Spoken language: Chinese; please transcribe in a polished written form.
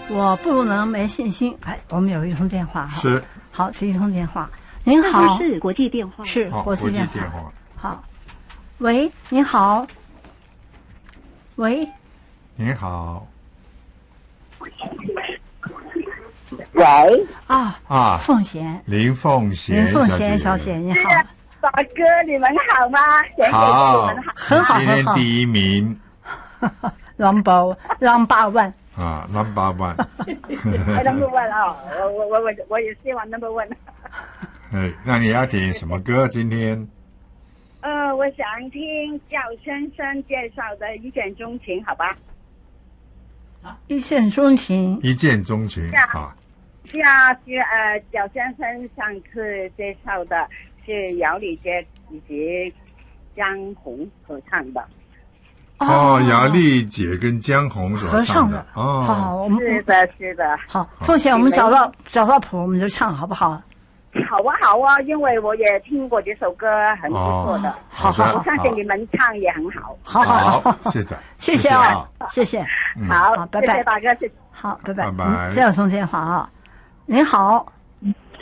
我不能没信心。哎，我们有一通电话哈。 是。 好，是一通电话。您好。 是国际电话。 是国际电话。 好。喂，您好。喂。 您好。 喂。 凤贤。 林凤贤小姐，你好。 大哥，你们好吗？ 好， 很好， 今天第一名。 Number one。 Number one。 Number one 啊，我也希望 Number one。 那你要听什么歌？今天？ 我想听赵先生介绍的《一见钟情》，好吧？ 一见钟情。 好。 赵先生上次介绍的是姚丽杰以及江红合唱的。 姚丽姐跟江红所唱的。 好，我们是的。 好，凤贤，我们找到谱，我们就唱，好不好？ 好啊，因为我也听过这首歌，很不错的。 好， 我相信你们唱也很好。 好，是的， 谢谢啊，谢谢。 好， 拜拜， 谢谢大哥， 好，拜拜。 拜拜。 再有通电话啊，您好。